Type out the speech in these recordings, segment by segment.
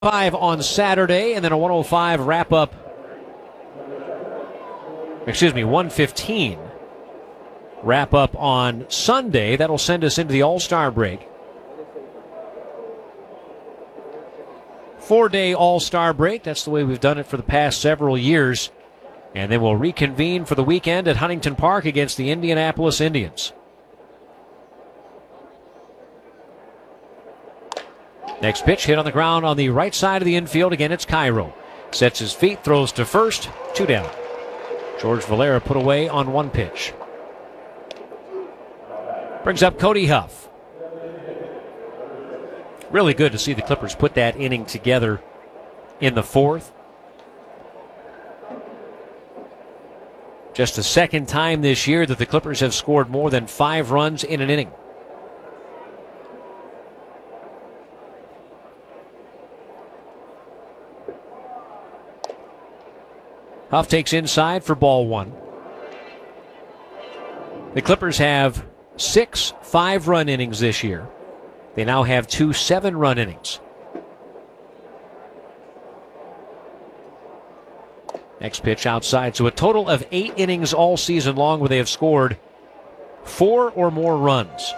5 on Saturday, and then a 105 wrap-up. 115 wrap-up on Sunday. That'll send us into the All-Star break. 4-day All-Star break. That's the way we've done it for the past several years. And then we'll reconvene for the weekend at Huntington Park against the Indianapolis Indians. Next pitch hit on the ground on the right side of the infield. Again, it's Cairo. Sets his feet, throws to first, 2 down. George Valera put away on 1 pitch. Brings up Cody Huff. Really good to see the Clippers put that inning together in the 4th. Just the second time this year that the Clippers have scored more than 5 runs in an inning. Huff takes inside for ball 1. The Clippers have 6 5-run innings this year. They now have 2 7-run innings. Next pitch outside. So a total of 8 innings all season long where they have scored 4 or more runs.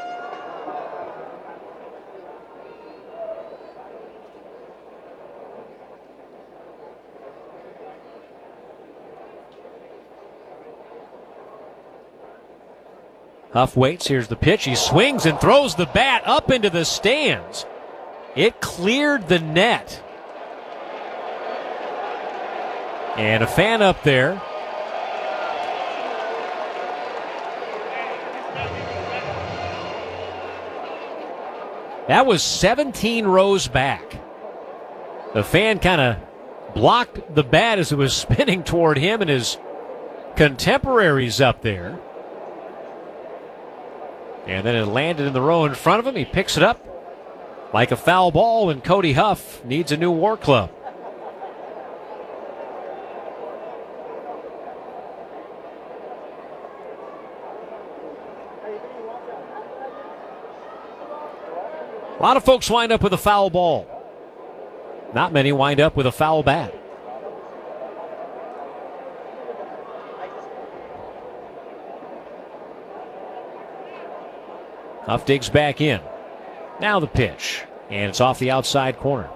Huff waits. Here's the pitch. He swings and throws the bat up into the stands. It cleared the net. And a fan up there. That was 17 rows back. The fan kind of blocked the bat as it was spinning toward him and his contemporaries up there. And then it landed in the row in front of him. He picks it up like a foul ball, and Cody Huff needs a new war club. A lot of folks wind up with a foul ball. Not many wind up with a foul bat. Huff digs back in. Now the pitch. And it's off the outside corner.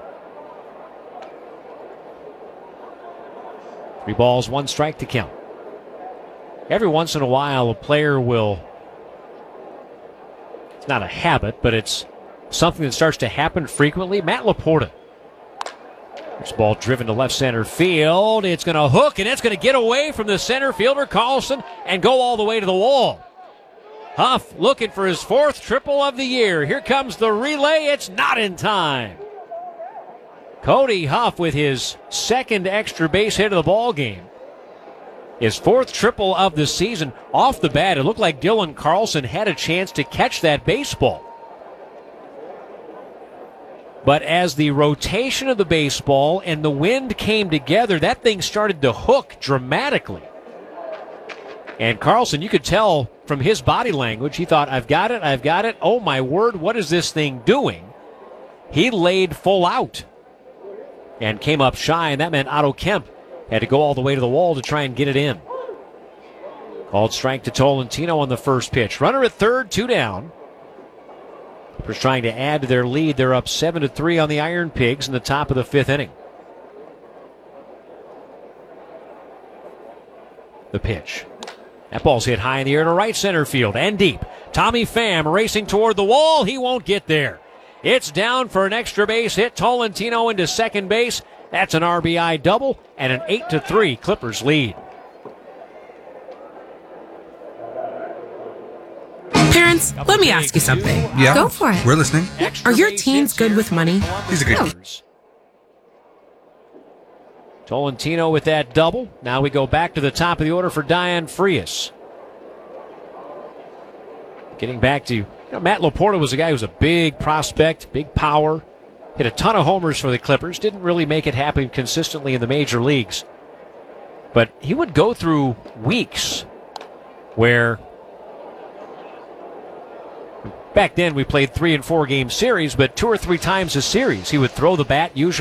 3 balls, 1 strike to count. Every once in a while, a player will... It's not a habit, but it's something that starts to happen frequently. Matt Laporta. This ball driven to left center field. It's going to hook, and it's going to get away from the center fielder, Carlson, and go all the way to the wall. Huff looking for his 4th triple of the year. Here comes the relay. It's not in time. Cody Huff with his 2nd extra base hit of the ball game. His 4th triple of the season. Off the bat, it looked like Dylan Carlson had a chance to catch that baseball. But as the rotation of the baseball and the wind came together, that thing started to hook dramatically. And Carlson, you could tell from his body language, he thought, I've got it. Oh, my word, what is this thing doing? He laid full out and came up shy, and that meant Otto Kemp had to go all the way to the wall to try and get it in. Called strike to Tolentino on the first pitch. Runner at third, 2 down. Clippers trying to add to their lead. They're up 7-3 on the Iron Pigs in the top of the 5th inning. The pitch. That ball's hit high in the air to right center field and deep. Tommy Pham racing toward the wall. He won't get there. It's down for an extra base hit. Tolentino into second base. That's an RBI double and an 8-3 Clippers lead. Parents, let me ask you something. Yeah. Go for it. We're listening. Are your teens good with money? He's a good No. Tolentino with that double. Now we go back to the top of the order for Diane Frias. Getting back to, Matt Laporta was a guy who was a big prospect, big power, hit a ton of homers for the Clippers, didn't really make it happen consistently in the major leagues. But he would go through weeks where Back then, we played 3 and 4 game series, but 2 or 3 times a series. He would throw the bat, usually